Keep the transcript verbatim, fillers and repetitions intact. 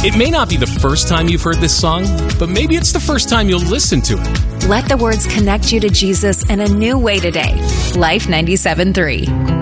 It may not be the first time you've heard this song, but maybe it's the first time you'll listen to it. Let the words connect you to Jesus in a new way today. Life ninety-seven point three.